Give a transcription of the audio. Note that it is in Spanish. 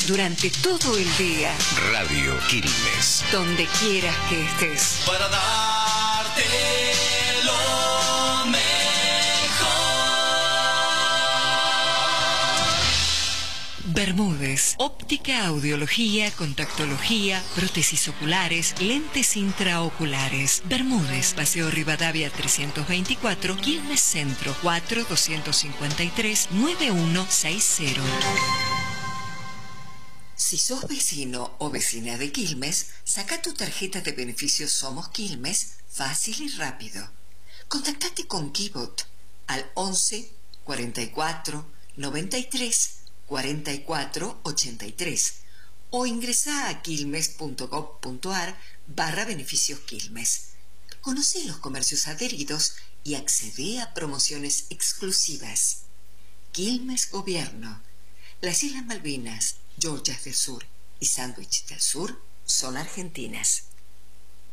durante todo el día. Radio Quilmes. Donde quieras que estés. Para darte lo mejor. Bermúdez, óptica, audiología, contactología, prótesis oculares, lentes intraoculares. Bermúdez, Paseo Rivadavia 324, Quilmes Centro, 4-253-9160. Si sos vecino o vecina de Quilmes, saca tu tarjeta de beneficios Somos Quilmes fácil y rápido. Contactate con Kibot al 11 44 93 44 83 o ingresa a quilmes.gov.ar/beneficios Quilmes. Conoce los comercios adheridos y accede a promociones exclusivas. Quilmes Gobierno. Las Islas Malvinas, Georgias del Sur y Sandwich del Sur son argentinas.